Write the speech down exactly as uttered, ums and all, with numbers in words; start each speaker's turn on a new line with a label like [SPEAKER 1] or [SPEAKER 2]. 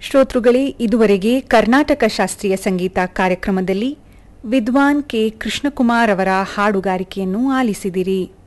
[SPEAKER 1] ಶ್ರೋತೃಗಳೇ, ಇದುವರೆಗೆ ಕರ್ನಾಟಕ ಶಾಸ್ತ್ರೀಯ ಸಂಗೀತ ಕಾರ್ಯಕ್ರಮದಲ್ಲಿ ವಿದ್ವಾನ್ ಕೆ ಕೃಷ್ಣಕುಮಾರ್ ಅವರ ಹಾಡುಗಾರಿಕೆಯನ್ನು ಆಲಿಸಿದಿರಿ.